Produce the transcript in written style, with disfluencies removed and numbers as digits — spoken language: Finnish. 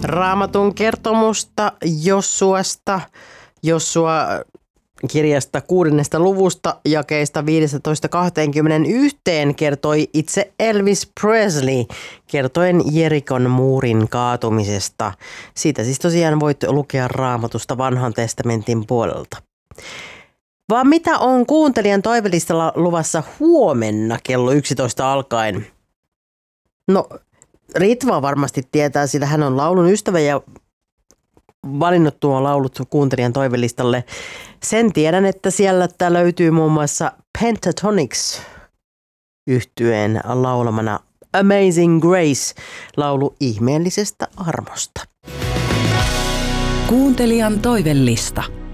Raamatun kertomusta Josuasta, Josua-kirjasta 6. luvusta jakeista 15-21 kertoi itse Elvis Presley kertoen Jerikon muurin kaatumisesta. Siitä siis tosiaan voit lukea Raamatusta Vanhan testamentin puolelta. Vaan mitä on kuuntelijan toivelistalla luvassa huomenna kello 11 alkaen? No, Ritva varmasti tietää, sillä hän on laulun ystävä ja valinnut tuon laulut kuuntelijan toivelistalle. Sen tiedän, että siellä löytyy muun muassa Pentatonix -yhtyeen laulamana Amazing Grace -laulu ihmeellisestä armosta. Kuuntelijan toivelista.